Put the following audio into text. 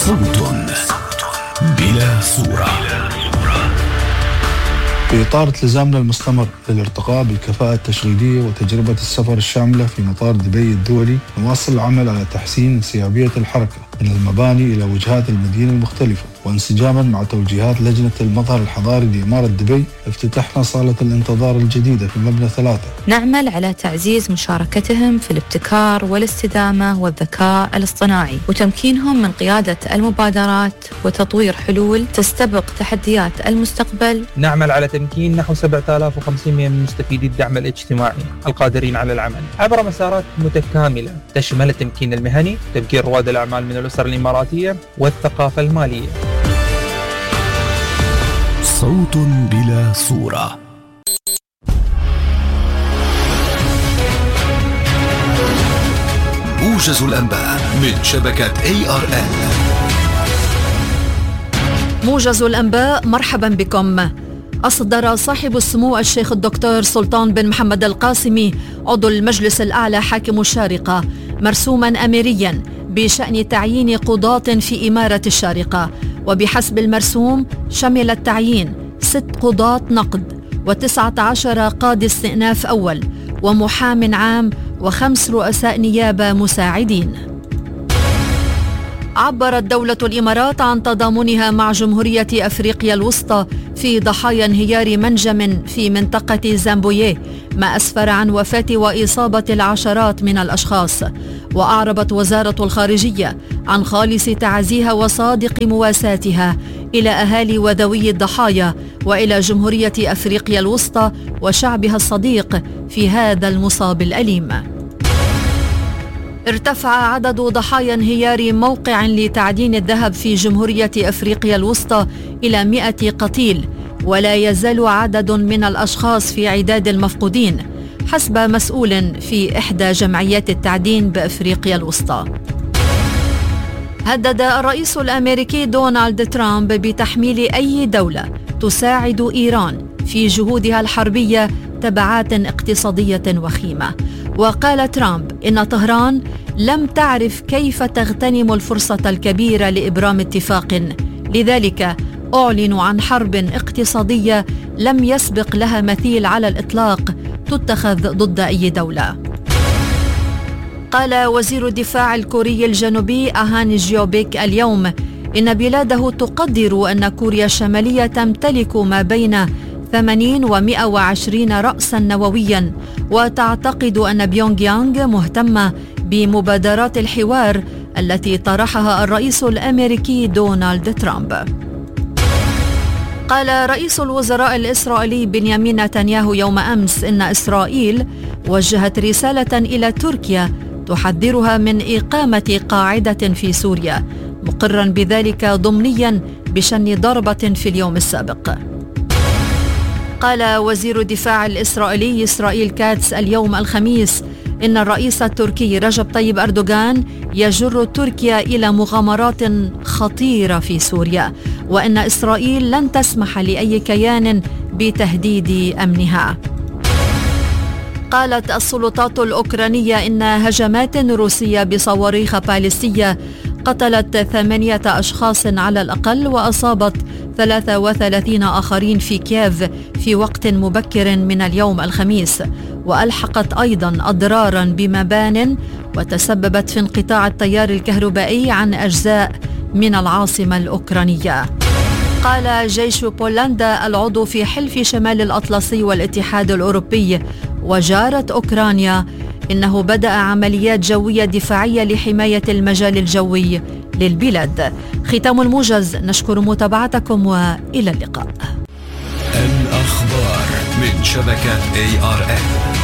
صوت بلا صورة. في إطار التزامنا المستمر للارتقاء بالكفاءة التشغيلية وتجربة السفر الشاملة في مطار دبي الدولي، نواصل العمل على تحسين انسيابية الحركة من المباني إلى وجهات المدينة المختلفة، وانسجاما مع توجيهات لجنة المظهر الحضاري لإمارة دبي افتتحنا صالة الانتظار الجديدة في مبنى 3. نعمل على تعزيز مشاركتهم في الابتكار والاستدامة والذكاء الاصطناعي وتمكينهم من قيادة المبادرات وتطوير حلول تستبق تحديات المستقبل. نعمل على تمكين نحو 7500 من مستفيدي الدعم الاجتماعي القادرين على العمل عبر مسارات متكاملة تشمل التمكين المهني، تمكين رواد الأعمال من الأسر الإماراتية والثقافة المالية. صوت بلا صورة. موجز الأنباء من شبكة ARN. موجز الأنباء، مرحبا بكم. أصدر صاحب السمو الشيخ الدكتور سلطان بن محمد القاسمي عضو المجلس الأعلى حاكم الشارقة مرسوما أميريا بشأن تعيين قضاة في إمارة الشارقة، وبحسب المرسوم شمل التعيين 6 قضاة نقد و19 قاضي استئناف أول ومحام عام و5 رؤساء نيابة مساعدين. عبرت دولة الإمارات عن تضامنها مع جمهورية أفريقيا الوسطى في ضحايا انهيار منجم في منطقة زامبويه، ما أسفر عن وفاة وإصابة العشرات من الأشخاص. وأعربت وزارة الخارجية عن خالص تعزيها وصادق مواساتها إلى أهالي وذوي الضحايا وإلى جمهورية أفريقيا الوسطى وشعبها الصديق في هذا المصاب الأليم. ارتفع عدد ضحايا انهيار موقع لتعدين الذهب في جمهورية أفريقيا الوسطى إلى 100 قتيل، ولا يزال عدد من الأشخاص في عداد المفقودين حسب مسؤول في إحدى جمعيات التعدين بأفريقيا الوسطى. هدد الرئيس الأمريكي دونالد ترامب بتحميل أي دولة تساعد إيران في جهودها الحربية تبعات اقتصادية وخيمة. وقال ترامب إن طهران لم تعرف كيف تغتنم الفرصة الكبيرة لإبرام اتفاق، لذلك أعلن عن حرب اقتصادية لم يسبق لها مثيل على الإطلاق تتخذ ضد أي دولة. قال وزير الدفاع الكوري الجنوبي أهان جيوبيك اليوم إن بلاده تقدر أن كوريا الشمالية تمتلك ما بين 80 و120 رأسا نوويا، وتعتقد أن بيونغ يانغ مهتمة بمبادرات الحوار التي طرحها الرئيس الأمريكي دونالد ترامب. قال رئيس الوزراء الإسرائيلي بنيامين نتنياهو يوم أمس إن إسرائيل وجهت رسالة إلى تركيا تحذرها من إقامة قاعدة في سوريا، مقرا بذلك ضمنيا بشن ضربة في اليوم السابق. قال وزير الدفاع الإسرائيلي إسرائيل كاتس اليوم الخميس إن الرئيس التركي رجب طيب أردوغان يجر تركيا إلى مغامرات خطيرة في سوريا، وإن إسرائيل لن تسمح لأي كيان بتهديد أمنها. قالت السلطات الأوكرانية إن هجمات روسية بصواريخ باليستية قتلت 8 أشخاص على الأقل وأصابت 33 آخرين في كييف في وقت مبكر من اليوم الخميس، وألحقت أيضا أضرارا بمبان وتسببت في انقطاع التيار الكهربائي عن أجزاء من العاصمة الأوكرانية. قال جيش بولندا العضو في حلف شمال الأطلسي والاتحاد الأوروبي وجارة أوكرانيا إنه بدأ عمليات جوية دفاعية لحماية المجال الجوي للبلاد. ختام الموجز، نشكر متابعتكم وإلى اللقاء. الأخبار من شبكة ARN.